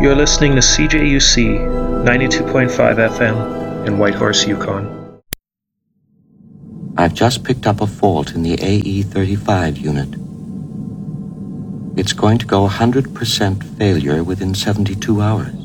You're listening to CJUC 92.5 FM in Whitehorse, Yukon. I've just picked up a fault in the AE35 unit. It's going to go 100% failure within 72 hours.